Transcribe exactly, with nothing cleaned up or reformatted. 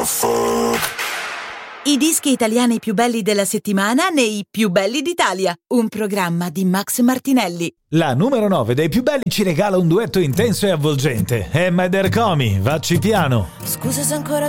I dischi italiani più belli della settimana nei più belli d'Italia. Un programma di Max Martinelli. La numero nove dei più belli ci regala un duetto intenso e avvolgente. Emma ed Ercomi, vacci piano. Scusa se ancora